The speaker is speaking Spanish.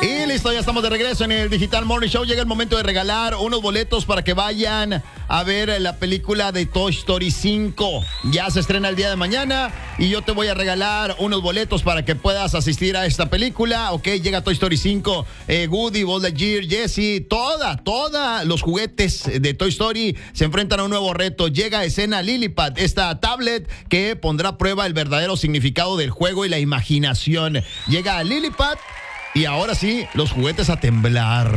Y listo, ya estamos de regreso en el Digital Morning Show. Llega el momento de regalar unos boletos para que vayan a ver la película de Toy Story 5. Ya se estrena el día de mañana y yo te voy a regalar unos boletos para que puedas asistir a esta película. Ok, llega Toy Story 5, Woody, Buzz Lightyear, Jessie, toda los juguetes de Toy Story se enfrentan a un nuevo reto. Llega a escena Lilliput, esta tablet que pondrá a prueba el verdadero significado del juego y la imaginación. Llega a Lilliput. Y ahora sí, los juguetes a temblar.